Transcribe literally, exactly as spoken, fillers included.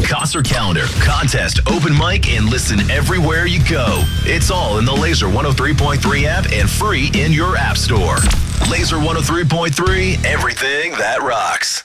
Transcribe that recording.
concert calendar, contest, open mic, and listen everywhere you go. It's all in the Laser one oh three point three app and free in your app store. Laser one oh three point three, everything that rocks.